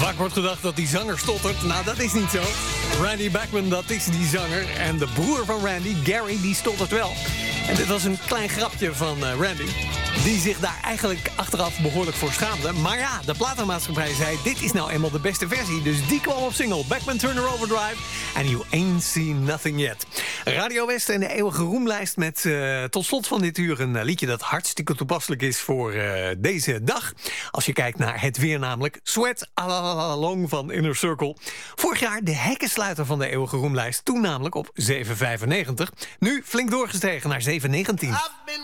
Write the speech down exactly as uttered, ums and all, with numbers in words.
Vaak wordt gedacht dat die zanger stottert. Nou, dat is niet zo. Randy Bachman, dat is die zanger. En de broer van Randy, Gary, die stottert wel. En dit was een klein grapje van uh, Randy, die zich daar eigenlijk achteraf behoorlijk voor schaamde. Maar ja, de platenmaatschappij zei, dit is nou eenmaal de beste versie. Dus die kwam op single. Bachman Turner Overdrive. And You Ain't Seen Nothing Yet. Radio West en de eeuwige roemlijst met uh, tot slot van dit uur een uh, liedje dat hartstikke toepasselijk is voor uh, deze dag. Als je kijkt naar het weer namelijk. Sweat Along van Inner Circle. Vorig jaar de hekkensluiter van de eeuwige roemlijst. Toen namelijk op zeven vijfennegentig. Nu flink doorgestegen naar zeven negentien.